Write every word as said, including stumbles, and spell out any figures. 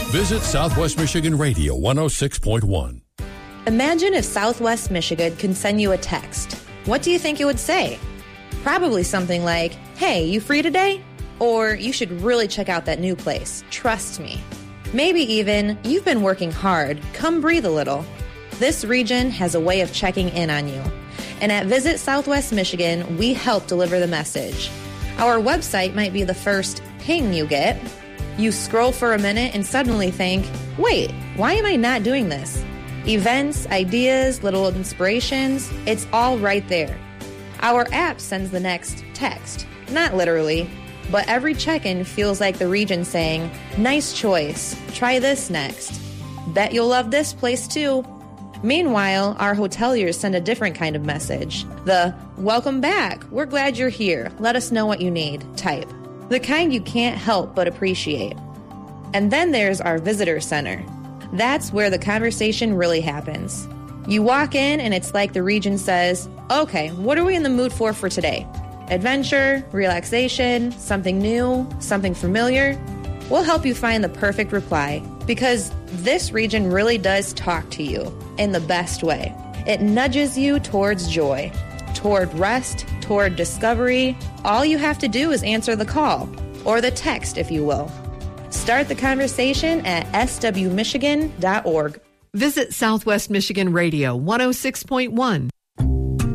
Visit Southwest Michigan Radio one oh six point one. Imagine if Southwest Michigan can send you a text. What do you think it would say? Probably something like, hey, you free today? Or you should really check out that new place. Trust me. Maybe even, you've been working hard. Come breathe a little. This region has a way of checking in on you. And at Visit Southwest Michigan, we help deliver the message. Our website might be the first ping you get. You scroll for a minute and suddenly think, wait, why am I not doing this? Events, ideas, little inspirations, it's all right there. Our app sends the next text. Not literally, but every check-in feels like the region saying, nice choice, try this next. Bet you'll love this place too. Meanwhile, our hoteliers send a different kind of message. The, welcome back, we're glad you're here, let us know what you need type. The kind you can't help but appreciate. And then there's our visitor center. That's where the conversation really happens. You walk in and it's like the region says, okay, what are we in the mood for for today? Adventure, relaxation, something new, something familiar? We'll help you find the perfect reply because this region really does talk to you in the best way. It nudges you towards joy, toward rest, toward discovery. All you have to do is answer the call, or the text, if you will. Start the conversation at s w michigan dot org. Visit Southwest Michigan Radio one oh six point one.